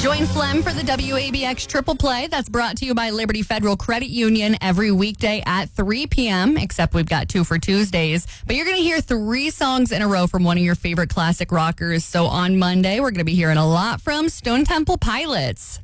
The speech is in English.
Join Flem for the WABX Triple Play. That's brought to you by Liberty Federal Credit Union every weekday at 3 p.m., except we've got 2 for Tuesdays. But you're going to hear 3 songs in a row from one of your favorite classic rockers. So on Monday, we're going to be hearing a lot from Stone Temple Pilots.